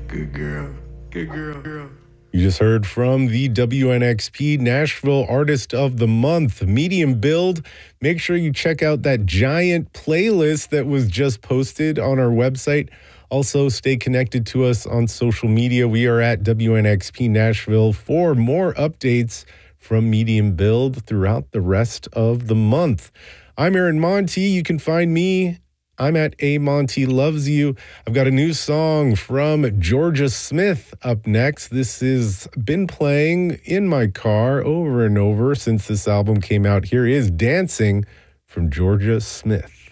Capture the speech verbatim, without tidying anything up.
Good girl. Good girl. girl. You just heard from the W N X P Nashville Artist of the Month, Medium Build. Make sure you check out that giant playlist that was just posted on our website. Also, stay connected to us on social media. We are at W N X P Nashville for more updates from Medium Build throughout the rest of the month. I'm Aaron Monty. You can find me I'm at A Monty Loves You. I've got a new song from Georgia Smith up next. This has been playing in my car over and over since this album came out. Here is Dancing from Georgia Smith.